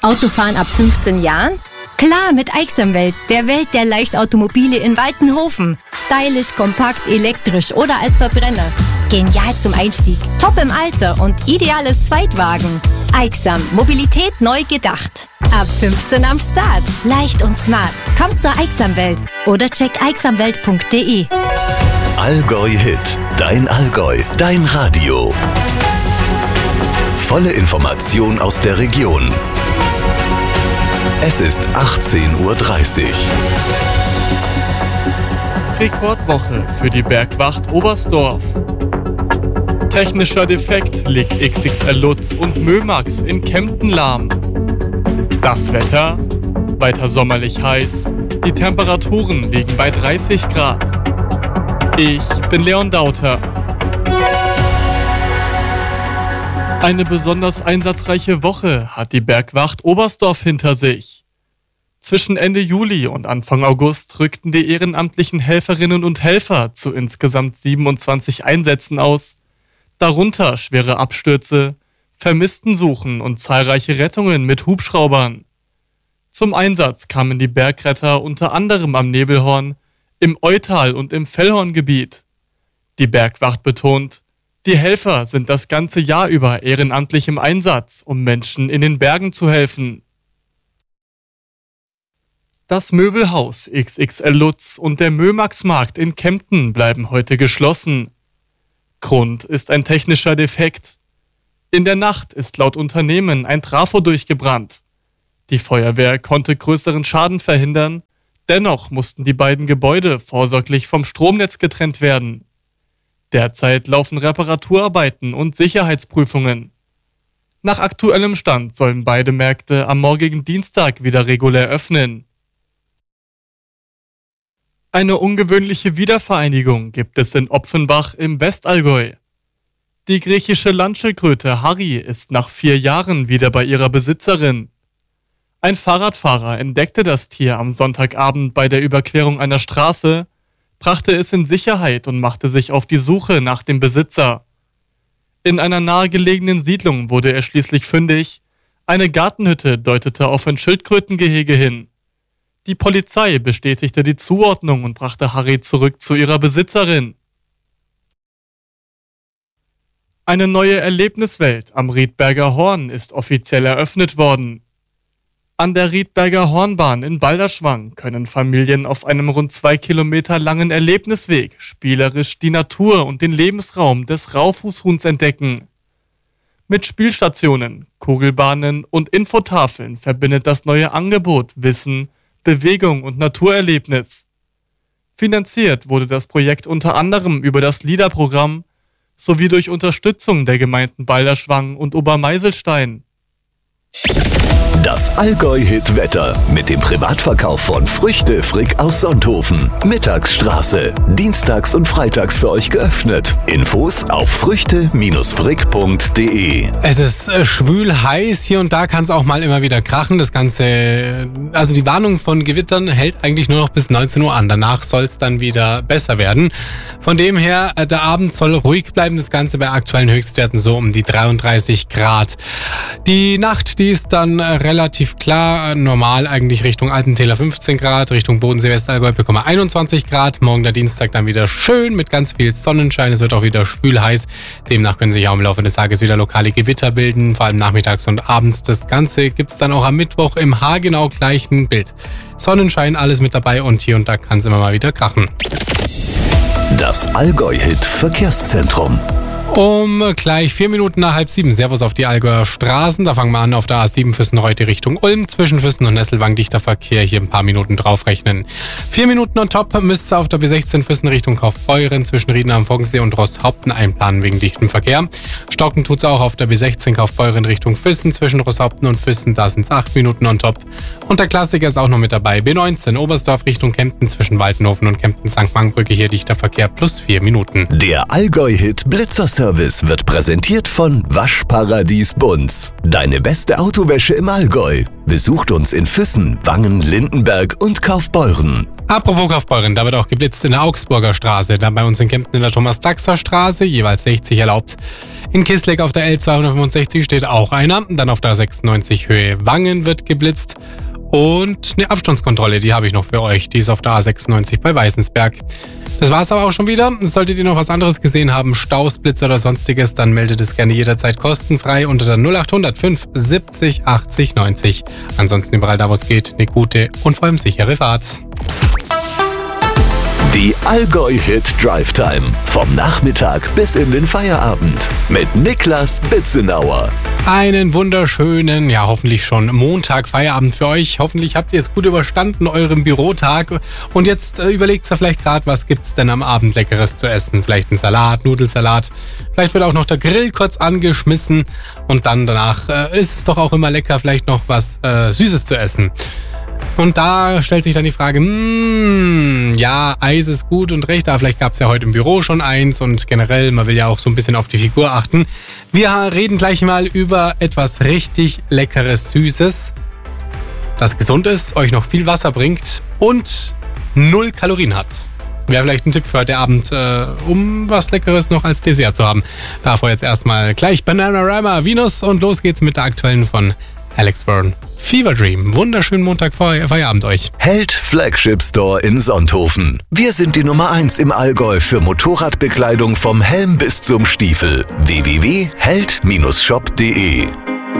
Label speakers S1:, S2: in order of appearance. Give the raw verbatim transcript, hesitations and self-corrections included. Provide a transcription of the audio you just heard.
S1: Autofahren ab fünfzehn Jahren? Klar, mit Aixamwelt, der Welt der Leichtautomobile in Waltenhofen. Stylisch, kompakt, elektrisch oder als Verbrenner. Genial zum Einstieg, top im Alter und ideales Zweitwagen. Aixam, Mobilität neu gedacht. Ab fünfzehn am Start. Leicht und smart. Kommt zur Aixamwelt oder check aixamwelt punkt de.
S2: Allgäu Hit. Dein Allgäu. Dein Radio. Volle Information aus der Region. Es ist achtzehn Uhr dreißig.
S3: Rekordwoche für die Bergwacht Oberstdorf. Technischer Defekt legt X X L Lutz und Mömax in Kempten lahm. Das Wetter? Weiter sommerlich heiß. Die Temperaturen liegen bei dreißig Grad. Ich bin Leon Dauter. Eine besonders einsatzreiche Woche hat die Bergwacht Oberstdorf hinter sich. Zwischen Ende Juli und Anfang August rückten die ehrenamtlichen Helferinnen und Helfer zu insgesamt siebenundzwanzig Einsätzen aus, darunter schwere Abstürze, Vermisstensuchen und zahlreiche Rettungen mit Hubschraubern. Zum Einsatz kamen die Bergretter unter anderem am Nebelhorn, im Eutal und im Fellhorngebiet. Die Bergwacht betont, die Helfer sind das ganze Jahr über ehrenamtlich im Einsatz, um Menschen in den Bergen zu helfen. Das Möbelhaus X X L Lutz und der Mömax-Markt in Kempten bleiben heute geschlossen. Grund ist ein technischer Defekt. In der Nacht ist laut Unternehmen ein Trafo durchgebrannt. Die Feuerwehr konnte größeren Schaden verhindern, dennoch mussten die beiden Gebäude vorsorglich vom Stromnetz getrennt werden. Derzeit laufen Reparaturarbeiten und Sicherheitsprüfungen. Nach aktuellem Stand sollen beide Märkte am morgigen Dienstag wieder regulär öffnen. Eine ungewöhnliche Wiedervereinigung gibt es in Opfenbach im Westallgäu. Die griechische Landschildkröte Harry ist nach vier Jahren wieder bei ihrer Besitzerin. Ein Fahrradfahrer entdeckte das Tier am Sonntagabend bei der Überquerung einer Straße, brachte es in Sicherheit und machte sich auf die Suche nach dem Besitzer. In einer nahegelegenen Siedlung wurde er schließlich fündig. Eine Gartenhütte deutete auf ein Schildkrötengehege hin. Die Polizei bestätigte die Zuordnung und brachte Harry zurück zu ihrer Besitzerin. Eine neue Erlebniswelt am Riedberger Horn ist offiziell eröffnet worden. An der Riedberger Hornbahn in Balderschwang können Familien auf einem rund zwei Kilometer langen Erlebnisweg spielerisch die Natur und den Lebensraum des Raufußhuhns entdecken. Mit Spielstationen, Kugelbahnen und Infotafeln verbindet das neue Angebot Wissen, Bewegung und Naturerlebnis. Finanziert wurde das Projekt unter anderem über das LIDA-Programm sowie durch Unterstützung der Gemeinden Balderschwang und Obermeiselstein.
S2: Das Allgäu-Hit-Wetter mit dem Privatverkauf von Früchte Frick aus Sonthofen. Mittagsstraße. Dienstags und freitags für euch geöffnet. Infos auf früchte frick punkt de.
S4: Es ist äh, schwül heiß. Hier und da kann es auch mal immer wieder krachen. Das Ganze, also die Warnung von Gewittern hält eigentlich nur noch bis neunzehn Uhr an. Danach soll es dann wieder besser werden. Von dem her, äh, der Abend soll ruhig bleiben. Das Ganze bei aktuellen Höchstwerten so um die dreiunddreißig Grad. Die Nacht, die ist dann äh, relativ klar, normal eigentlich Richtung Altentäler fünfzehn Grad, Richtung Bodensee Westallgäu bekommen wir einundzwanzig Grad. Morgen der Dienstag dann wieder schön mit ganz viel Sonnenschein. Es wird auch wieder schwül heiß. Demnach können sich auch im Laufe des Tages wieder lokale Gewitter bilden, vor allem nachmittags und abends. Das Ganze gibt es dann auch am Mittwoch im haargenau gleichen Bild. Sonnenschein, alles mit dabei und hier und da kann es immer mal wieder krachen.
S2: Das Allgäu-Hit Verkehrszentrum.
S4: Um gleich vier Minuten nach halb sieben. Servus auf die Allgäuer Straßen. Da fangen wir an auf der A sieben Füssen-Reute Richtung Ulm. Zwischen Füssen und Nesselwang dichter Verkehr. Hier ein paar Minuten draufrechnen. Vier Minuten on top müsst ihr auf der B sechzehn Füssen Richtung Kaufbeuren zwischen Rieden am Foggensee und Rosshaupten einplanen wegen dichtem Verkehr. Stocken tut's auch auf der B sechzehn Kaufbeuren Richtung Füssen zwischen Rosshaupten und Füssen. Da sind's acht Minuten on top. Und der Klassiker ist auch noch mit dabei. B neunzehn Oberstdorf Richtung Kempten zwischen Waltenhofen und Kempten-Sankt Markbrücke. Hier dichter Verkehr plus vier Minuten.
S2: Der Allgäu-Hit Blitzerservice wird präsentiert von Waschparadies Bunz. Deine beste Autowäsche im Allgäu. Besucht uns in Füssen, Wangen, Lindenberg und Kaufbeuren.
S4: Apropos Kaufbeuren, da wird auch geblitzt in der Augsburger Straße, dann bei uns in Kempten in der Thomas-Taxer-Straße, jeweils sechzig erlaubt. In Kisleck auf der L zweihundertfünfundsechzig steht auch einer, dann auf der sechsundneunzig Höhe Wangen wird geblitzt und eine Abstandskontrolle, die habe ich noch für euch, die ist auf der A sechsundneunzig bei Weißensberg. Das war's aber auch schon wieder. Solltet ihr noch was anderes gesehen haben, Staus, Blitz oder sonstiges, dann meldet es gerne jederzeit kostenfrei unter der null acht null null fünf siebzig achtzig neunzig. Ansonsten überall da, wo es geht, eine gute und vor allem sichere Fahrt.
S2: Die Allgäu-Hit Drive Time. Vom Nachmittag bis in den Feierabend. Mit Niklas Bitzenauer.
S4: Einen wunderschönen, ja hoffentlich schon Montag, Feierabend für euch. Hoffentlich habt ihr es gut überstanden, euren Bürotag. Und jetzt äh, überlegt ihr vielleicht gerade, was gibt's denn am Abend Leckeres zu essen? Vielleicht ein Salat, Nudelsalat. Vielleicht wird auch noch der Grill kurz angeschmissen. Und dann danach äh, ist es doch auch immer lecker, vielleicht noch was äh, Süßes zu essen. Und da stellt sich dann die Frage, mh, ja, Eis ist gut und recht, aber vielleicht gab es ja heute im Büro schon eins und generell, man will ja auch so ein bisschen auf die Figur achten. Wir reden gleich mal über etwas richtig Leckeres, Süßes, das gesund ist, euch noch viel Wasser bringt und null Kalorien hat. Wäre vielleicht ein Tipp für heute Abend, äh, um was Leckeres noch als Dessert zu haben. Davor jetzt erstmal gleich Bananarama, Venus und los geht's mit der aktuellen von Alex Byrne. Fever Dream. Wunderschönen Montag Feierabend euch.
S2: Held Flagship Store in Sonthofen. Wir sind die Nummer eins im Allgäu für Motorradbekleidung vom Helm bis zum Stiefel. w w w punkt held Bindestrich shop punkt de